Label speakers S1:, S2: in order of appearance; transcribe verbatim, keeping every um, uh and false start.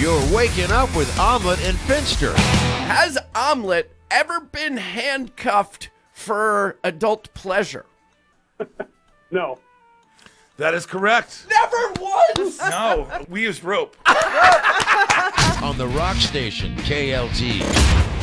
S1: You're waking up with Omelet and Finster.
S2: Has Omelet ever been handcuffed for adult pleasure?
S3: No.
S4: That is correct.
S2: Never once!
S4: No, we used rope.
S1: On the Rock Station, K L T.